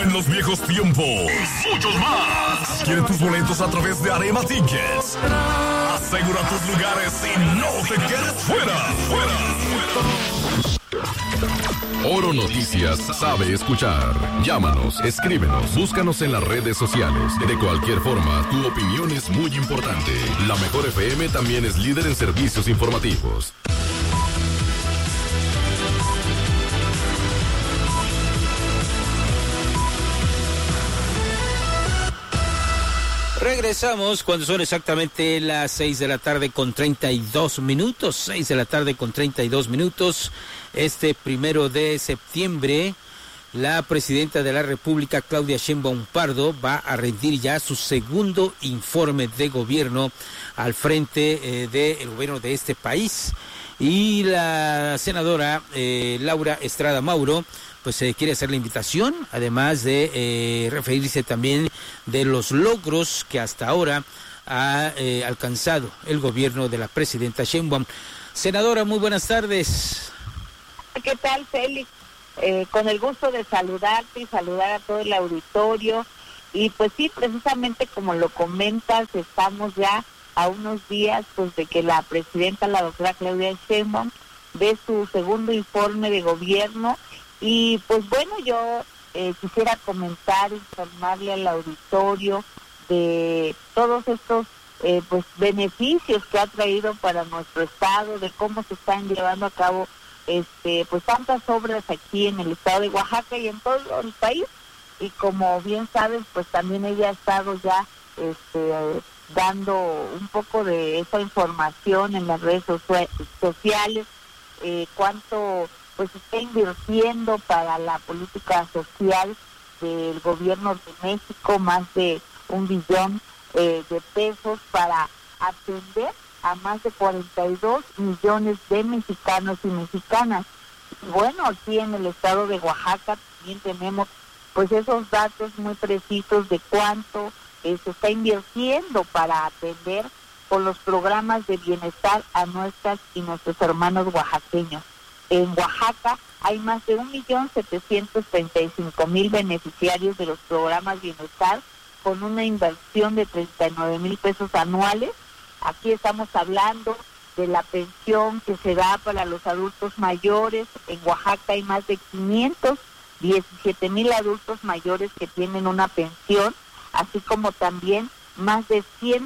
en los viejos tiempos y muchos más. Quiere tus boletos a través de Arema Tickets. Asegura tus lugares y no te quedes fuera. Oro Noticias sabe escuchar. Llámanos, escríbenos, búscanos en las redes sociales. De cualquier forma, tu opinión es muy importante. La Mejor FM también es líder en servicios informativos. Regresamos cuando son exactamente las 6 de la tarde con 32 minutos. 6 de la tarde con 32 minutos. Este 1 de septiembre, la presidenta de la República, Claudia Sheinbaum Pardo, va a rendir ya su segundo informe de gobierno al frente del gobierno de este país. Y la senadora Laura Estrada Mauro pues quiere hacer la invitación, además de referirse también de los logros que hasta ahora ha alcanzado el gobierno de la presidenta Sheinbaum. Senadora, muy buenas tardes. ¿Qué tal, Félix? Con el gusto de saludarte y saludar a todo el auditorio. Y pues sí, precisamente como lo comentas, estamos ya a unos días pues de que la presidenta, la doctora Claudia Sheinbaum, dé su segundo informe de gobierno. Y pues bueno, yo quisiera comentar, informarle al auditorio de todos estos pues beneficios que ha traído para nuestro estado, de cómo se están llevando a cabo pues tantas obras aquí en el estado de Oaxaca y en todo el país. Y como bien sabes, pues también ella ha estado ya dando un poco de esa información en las redes sociales, cuánto pues está invirtiendo para la política social del gobierno de México, más de 1 billón de pesos para atender a más de 42 millones de mexicanos y mexicanas. Y bueno, aquí en el estado de Oaxaca también tenemos pues esos datos muy precisos de cuánto se está invirtiendo para atender con los programas de bienestar a nuestras y nuestros hermanos oaxaqueños. En Oaxaca hay más de 1.735.000 beneficiarios de los programas bienestar con una inversión de 39,000 pesos anuales. Aquí estamos hablando de la pensión que se da para los adultos mayores. En Oaxaca hay más de 517,000 adultos mayores que tienen una pensión, así como también más de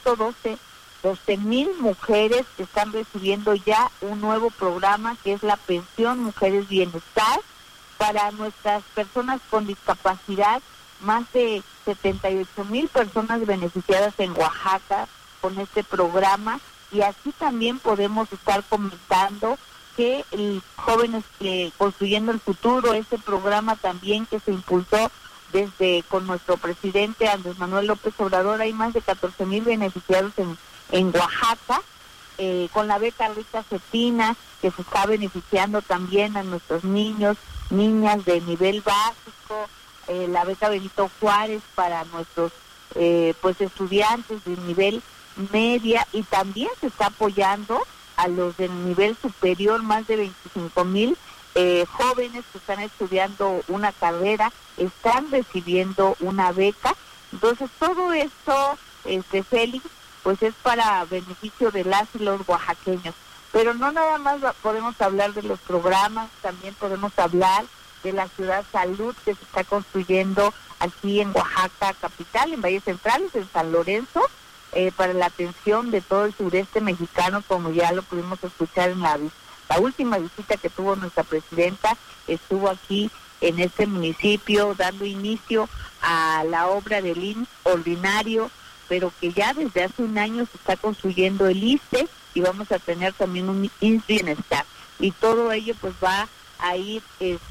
12,000 mujeres que están recibiendo ya un nuevo programa que es la Pensión Mujeres Bienestar. Para nuestras personas con discapacidad, más de 78,000 personas beneficiadas en Oaxaca con este programa. Y así también podemos estar comentando que el Jóvenes Construyendo el Futuro, este programa también que se impulsó desde con nuestro presidente Andrés Manuel López Obrador, hay más de 14,000 beneficiados en Oaxaca, con la beca Rita Cetina, que se está beneficiando también a nuestros niños, niñas de nivel básico, la beca Benito Juárez para nuestros pues estudiantes de nivel media, y también se está apoyando a los del nivel superior. Más de 25,000 jóvenes que están estudiando una carrera están recibiendo una beca. Entonces todo esto, Félix, pues es para beneficio de las y los oaxaqueños. Pero no nada más podemos hablar de los programas, también podemos hablar de la ciudad salud que se está construyendo aquí en Oaxaca capital, en Valles Centrales, en San Lorenzo, para la atención de todo el sureste mexicano, como ya lo pudimos escuchar en la última visita que tuvo nuestra presidenta. Estuvo aquí en este municipio dando inicio a la obra del IMSS ordinario, pero que ya desde hace un año se está construyendo el ISSSTE, y vamos a tener también un IMSS Bienestar. Y todo ello pues va a ir,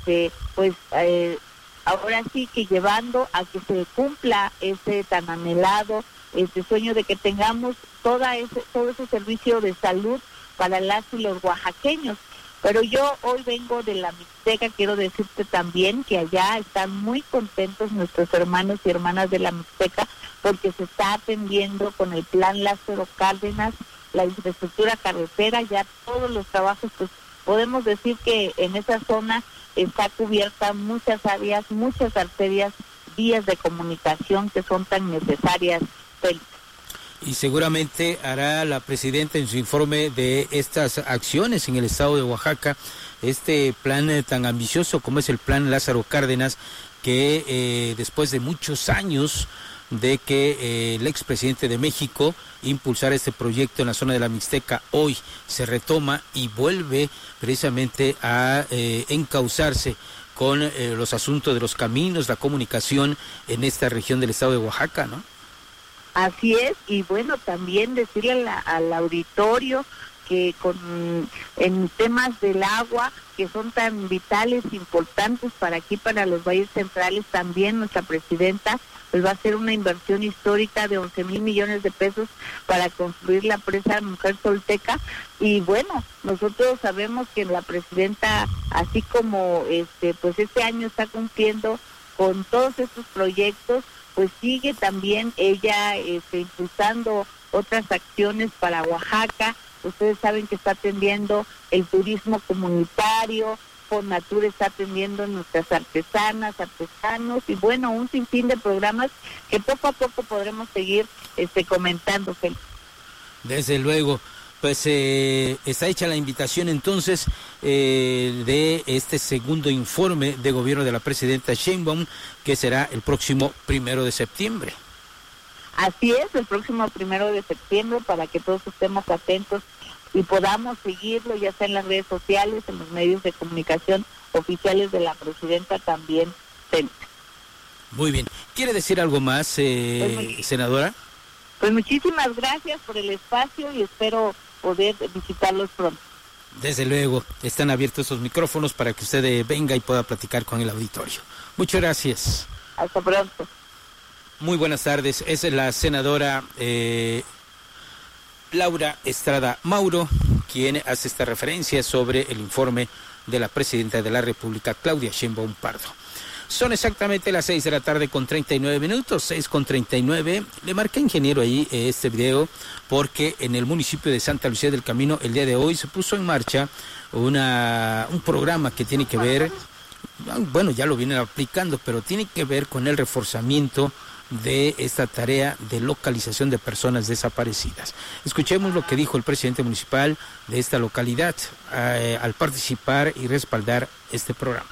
ahora sí que llevando a que se cumpla ese tan anhelado sueño de que tengamos todo ese servicio de salud para las y los oaxaqueños. Pero yo hoy vengo de la Mixteca, quiero decirte también que allá están muy contentos nuestros hermanos y hermanas de la Mixteca, porque se está atendiendo con el plan Lázaro Cárdenas, la infraestructura carretera, ya todos los trabajos, pues podemos decir que en esa zona está cubierta muchas áreas, muchas arterias vías de comunicación que son tan necesarias, Félix. Y seguramente hará la presidenta en su informe de estas acciones en el estado de Oaxaca, este plan tan ambicioso como es el plan Lázaro Cárdenas, que después de muchos años de que el expresidente de México impulsara este proyecto en la zona de la Mixteca, hoy se retoma y vuelve precisamente a encauzarse con los asuntos de los caminos, la comunicación en esta región del estado de Oaxaca, ¿no? Así es, y bueno, también decirle al auditorio que en temas del agua, que son tan vitales, importantes para aquí, para los valles centrales, también nuestra presidenta pues va a hacer una inversión histórica de 11,000 millones de pesos para construir la presa Mujer Solteca. Y bueno, nosotros sabemos que la presidenta, así como pues este año está cumpliendo con todos estos proyectos, pues sigue también ella impulsando otras acciones para Oaxaca. Ustedes saben que está atendiendo el turismo comunitario, Fonatur está atendiendo nuestras artesanas, artesanos, y bueno, un sinfín de programas que poco a poco podremos seguir comentando, Félix. Desde luego, pues está hecha la invitación entonces de este segundo informe de gobierno de la presidenta Sheinbaum, que será el próximo 1 de septiembre. Así es, el próximo 1 de septiembre, para que todos estemos atentos y podamos seguirlo, ya sea en las redes sociales, en los medios de comunicación oficiales de la presidenta también. Muy bien. ¿Quiere decir algo más, senadora? Pues muchísimas gracias por el espacio y espero poder visitarlos pronto. Desde luego, están abiertos esos micrófonos para que usted venga y pueda platicar con el auditorio. Muchas gracias. Hasta pronto. Muy buenas tardes. Es la senadora Laura Estrada Mauro quien hace esta referencia sobre el informe de la presidenta de la República, Claudia Sheinbaum Pardo. Son exactamente las 6:39 p.m, 6:39. Le marqué, ingeniero, ahí este video porque en el municipio de Santa Lucía del Camino el día de hoy se puso en marcha un programa que tiene que ver, bueno, ya lo vienen aplicando, pero tiene que ver con el reforzamiento de esta tarea de localización de personas desaparecidas. Escuchemos lo que dijo el presidente municipal de esta localidad al participar y respaldar este programa.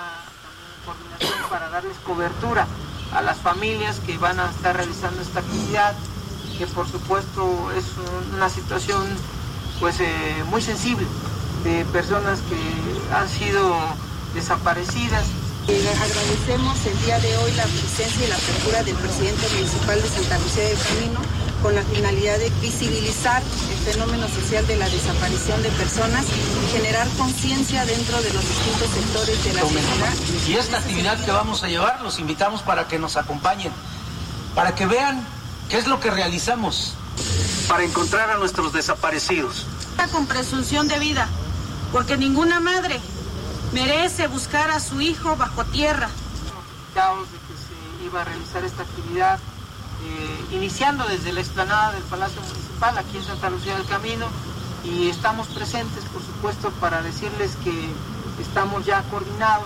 Coordinación para darles cobertura a las familias que van a estar realizando esta actividad, que por supuesto es una situación pues muy sensible de personas que han sido desaparecidas. Agradecemos el día de hoy la presencia y la apertura del presidente municipal de Santa Lucía del Camino con la finalidad de visibilizar el fenómeno social de la desaparición de personas y generar conciencia dentro de los distintos sectores de la sociedad. Y esta actividad que vamos a llevar, los invitamos para que nos acompañen, para que vean qué es lo que realizamos para encontrar a nuestros desaparecidos. Con presunción de vida, porque ninguna madre merece buscar a su hijo bajo tierra. Caos de que se iba a realizar esta actividad, iniciando desde la explanada del Palacio Municipal, aquí en Santa Lucía del Camino, y estamos presentes, por supuesto, para decirles que estamos ya coordinados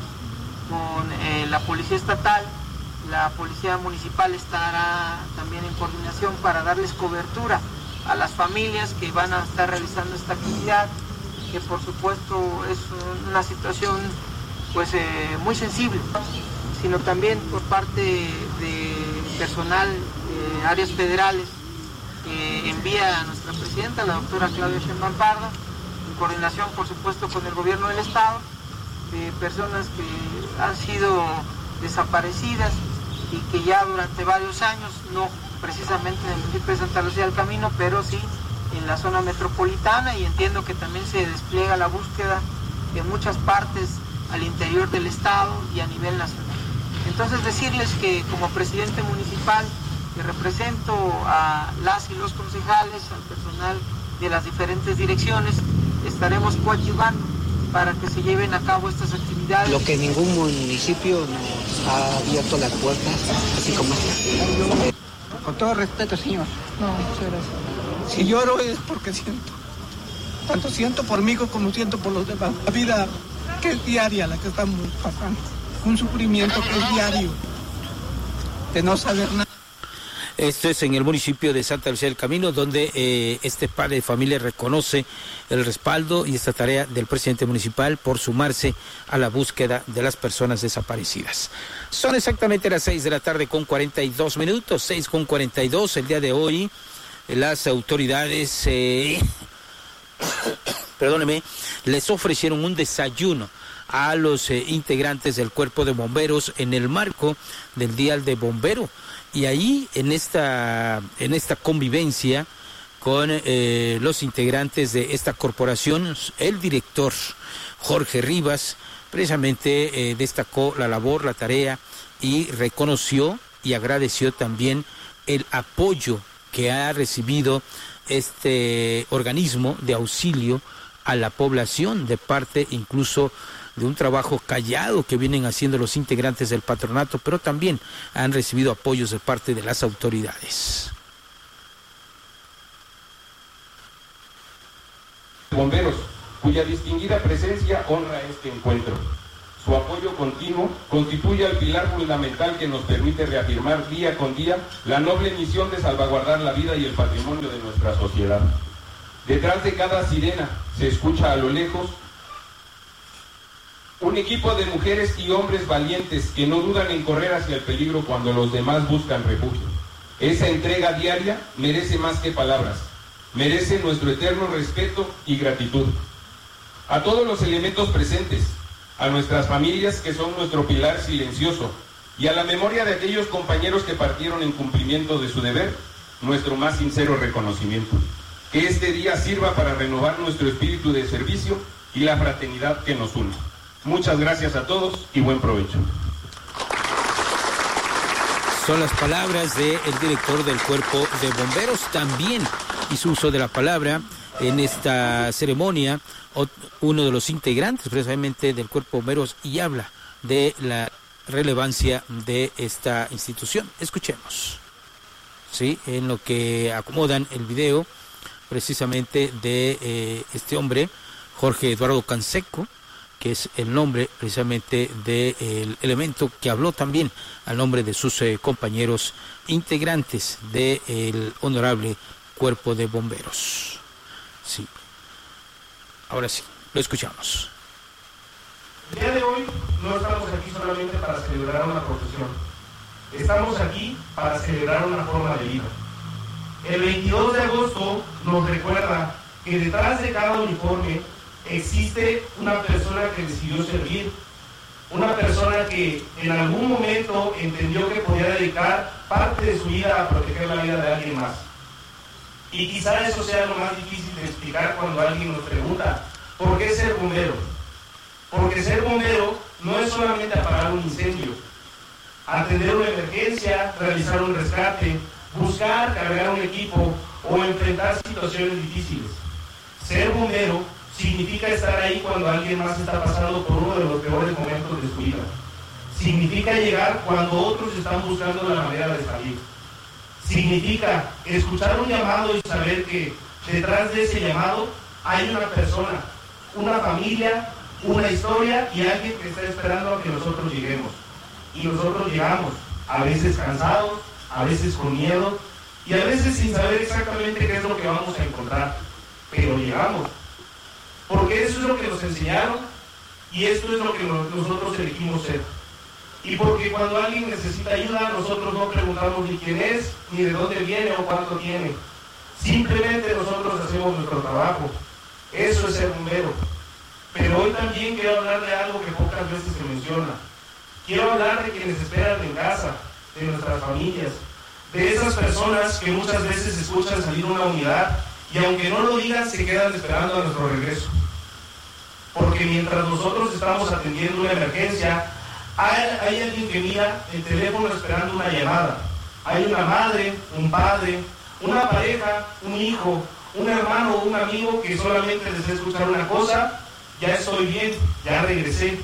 con la Policía Estatal. La Policía Municipal estará también en coordinación para darles cobertura a las familias que van a estar realizando esta actividad, que por supuesto es una situación pues muy sensible, sino también por parte de personal de áreas federales que envía a nuestra presidenta, la doctora Claudia Sheinbaum Pardo, en coordinación por supuesto con el gobierno del estado, de personas que han sido desaparecidas y que ya durante varios años, no precisamente en el municipio de Santa Lucía del Camino, pero sí en la zona metropolitana, y entiendo que también se despliega la búsqueda en muchas partes al interior del estado y a nivel nacional. Entonces decirles que como presidente municipal, que represento a las y los concejales, al personal de las diferentes direcciones, estaremos coadyuvando para que se lleven a cabo estas actividades. Lo que ningún municipio nos ha abierto las puertas, así como este. Con todo respeto, señor. No, muchas gracias. Si lloro es porque siento. Tanto siento por mí como siento por los demás. La vida que es diaria la que estamos pasando. Un sufrimiento que es diario. de no saber nada. Esto es en el municipio de Santa Lucía del Camino, donde este padre de familia reconoce el respaldo y esta tarea del presidente municipal por sumarse a la búsqueda de las personas desaparecidas. Son exactamente las 6 de la tarde con 42 minutos, 6:42. El día de hoy las autoridades, les ofrecieron un desayuno a los integrantes del cuerpo de bomberos en el marco del Día del Bombero. Y ahí, en esta convivencia con los integrantes de esta corporación, el director Jorge Rivas precisamente destacó la labor, la tarea, y reconoció y agradeció también el apoyo que ha recibido este organismo de auxilio a la población, de parte incluso de un trabajo callado que vienen haciendo los integrantes del patronato, pero también han recibido apoyos de parte de las autoridades. Bomberos, cuya distinguida presencia honra este encuentro. Su apoyo continuo constituye el pilar fundamental que nos permite reafirmar día con día la noble misión de salvaguardar la vida y el patrimonio de nuestra sociedad. Detrás de cada sirena se escucha a lo lejos un equipo de mujeres y hombres valientes que no dudan en correr hacia el peligro cuando los demás buscan refugio. Esa entrega diaria merece más que palabras, merece nuestro eterno respeto y gratitud. A todos los elementos presentes, a nuestras familias que son nuestro pilar silencioso, y a la memoria de aquellos compañeros que partieron en cumplimiento de su deber, nuestro más sincero reconocimiento. Que este día sirva para renovar nuestro espíritu de servicio y la fraternidad que nos une. Muchas gracias a todos y buen provecho. Son las palabras del director del Cuerpo de Bomberos. También hizo uso de la palabra en esta ceremonia uno de los integrantes precisamente del Cuerpo de Bomberos, y habla de la relevancia de esta institución. Escuchemos, ¿sí?, en lo que acomodan el video precisamente de este hombre, Jorge Eduardo Canseco, que es el nombre precisamente del elemento que habló también al nombre de sus compañeros integrantes del honorable Cuerpo de Bomberos. Sí. Ahora sí, lo escuchamos. El día de hoy no estamos aquí solamente para celebrar una profesión. Estamos aquí para celebrar una forma de vida. El 22 de agosto nos recuerda que detrás de cada uniforme existe una persona que decidió servir, una persona que en algún momento entendió que podía dedicar parte de su vida a proteger la vida de alguien más. Y quizá eso sea lo más difícil de explicar cuando alguien nos pregunta, ¿por qué ser bombero? Porque ser bombero no es solamente apagar un incendio, atender una emergencia, realizar un rescate, buscar, cargar un equipo o enfrentar situaciones difíciles. Ser bombero significa estar ahí cuando alguien más está pasando por uno de los peores momentos de su vida. Significa llegar cuando otros están buscando la manera de salir. Significa escuchar un llamado y saber que detrás de ese llamado hay una persona, una familia, una historia y alguien que está esperando a que nosotros lleguemos. Y nosotros llegamos, a veces cansados, a veces con miedo y a veces sin saber exactamente qué es lo que vamos a encontrar. Pero llegamos. Porque eso es lo que nos enseñaron y esto es lo que nosotros elegimos ser. Y porque cuando alguien necesita ayuda, nosotros no preguntamos ni quién es, ni de dónde viene o cuánto tiene. Simplemente nosotros hacemos nuestro trabajo. Eso es ser bombero. Pero hoy también quiero hablar de algo que pocas veces se menciona. Quiero hablar de quienes esperan en casa, de nuestras familias, de esas personas que muchas veces escuchan salir una unidad y aunque no lo digan, se quedan esperando a nuestro regreso. Porque mientras nosotros estamos atendiendo una emergencia, hay alguien que mira el teléfono esperando una llamada. Hay una madre, un padre, una pareja, un hijo, un hermano o un amigo que solamente desea escuchar una cosa: ya estoy bien, ya regresé.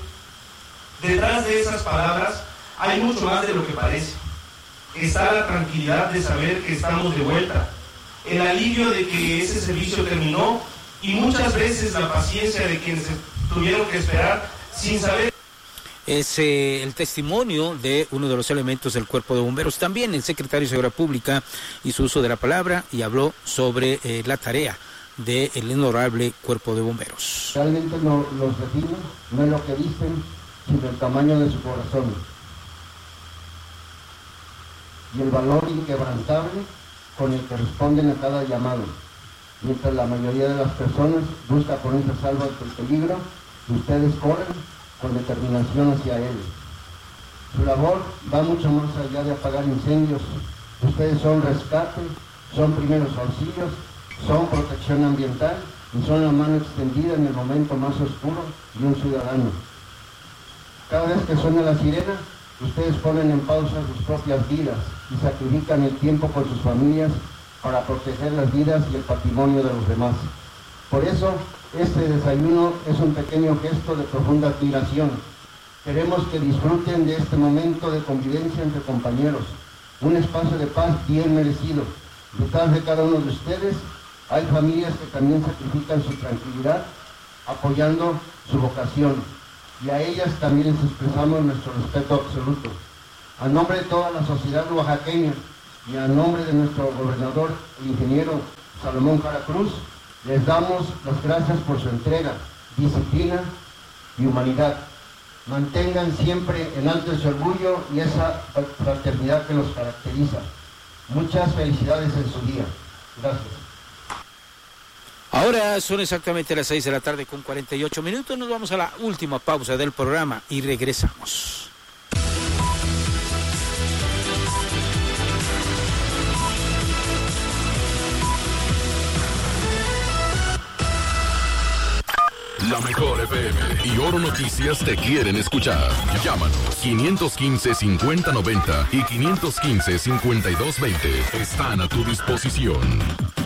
Detrás de esas palabras hay mucho más de lo que parece. Está la tranquilidad de saber que estamos de vuelta, el alivio de que ese servicio terminó y muchas veces la paciencia de quienes tuvieron que esperar sin saber. es el testimonio de uno de los elementos del Cuerpo de Bomberos. También el secretario de Seguridad Pública hizo uso de la palabra y habló sobre la tarea del honorable Cuerpo de Bomberos. Realmente los define no es lo que dicen, sino el tamaño de su corazón y el valor inquebrantable con el que responden a cada llamado, mientras la mayoría de las personas busca ponerse a salvo del peligro, ustedes corren con determinación hacia él. Su labor va mucho más allá de apagar incendios. Ustedes son rescate, son primeros auxilios, son protección ambiental y son la mano extendida en el momento más oscuro de un ciudadano. Cada vez que suena la sirena, ustedes ponen en pausa sus propias vidas y sacrifican el tiempo con sus familias para proteger las vidas y el patrimonio de los demás. Por eso, este desayuno es un pequeño gesto de profunda admiración. Queremos que disfruten de este momento de convivencia entre compañeros, un espacio de paz bien merecido. Detrás de cada uno de ustedes hay familias que también sacrifican su tranquilidad apoyando su vocación, y a ellas también les expresamos nuestro respeto absoluto. A nombre de toda la sociedad oaxaqueña y a nombre de nuestro gobernador, el ingeniero Salomón Jara Cruz, les damos las gracias por su entrega, disciplina y humanidad. Mantengan siempre en alto ese orgullo y esa fraternidad que los caracteriza. Muchas felicidades en su día. Gracias. Ahora son exactamente las 6 de la tarde con 48 minutos. Nos vamos a la última pausa del programa y regresamos. La Mejor FM y Oro Noticias te quieren escuchar. Llámanos 515-5090 y 515-5220. Están a tu disposición.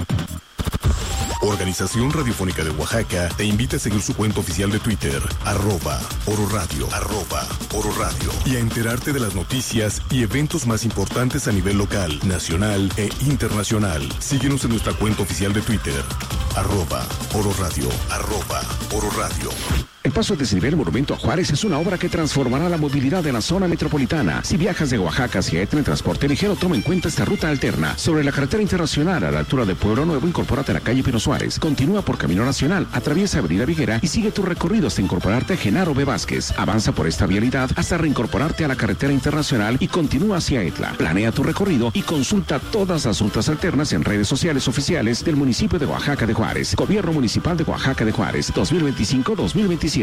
Organización Radiofónica de Oaxaca te invita a seguir su cuenta oficial de Twitter, @Oro Radio, @Oro Radio, y a enterarte de las noticias y eventos más importantes a nivel local, nacional e internacional. Síguenos en nuestra cuenta oficial de Twitter, @Oro Radio, @Oro Radio. El paso a desnivel Monumento a Juárez es una obra que transformará la movilidad de la zona metropolitana. Si viajas de Oaxaca hacia Etla en transporte ligero, toma en cuenta esta ruta alterna. Sobre la carretera internacional a la altura de Pueblo Nuevo, incorpórate a la calle Pino Suárez. Continúa por Camino Nacional, atraviesa Avenida Viguera y sigue tu recorrido hasta incorporarte a Genaro B. Vázquez. Avanza por esta vialidad hasta reincorporarte a la carretera internacional y continúa hacia Etla. Planea tu recorrido y consulta todas las rutas alternas en redes sociales oficiales del municipio de Oaxaca de Juárez. Gobierno Municipal de Oaxaca de Juárez, 2025-2027.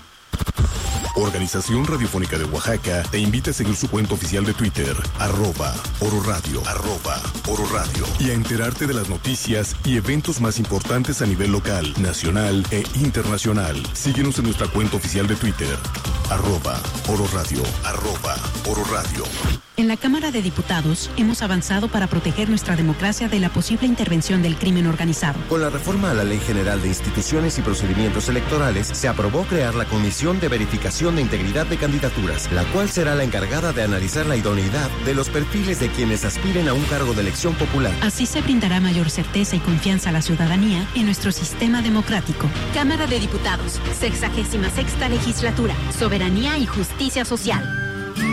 Organización Radiofónica de Oaxaca te invita a seguir su cuenta oficial de Twitter, @Oro Radio, @Oro Radio, y a enterarte de las noticias y eventos más importantes a nivel local, nacional e internacional. Síguenos en nuestra cuenta oficial de Twitter, @Oro Radio, @Oro Radio. En la Cámara de Diputados hemos avanzado para proteger nuestra democracia de la posible intervención del crimen organizado. Con la reforma a la Ley General de Instituciones y Procedimientos Electorales, se aprobó crear la Comisión de Verificación de Integridad de Candidaturas, la cual será la encargada de analizar la idoneidad de los perfiles de quienes aspiren a un cargo de elección popular. Así se brindará mayor certeza y confianza a la ciudadanía en nuestro sistema democrático. Cámara de Diputados, 66ª Legislatura, Soberanía y Justicia Social.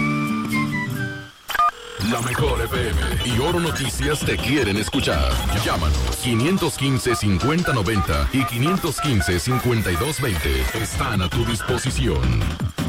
La Mejor FM y Oro Noticias te quieren escuchar. Llámanos 515-5090 y 515-5220. Están a tu disposición.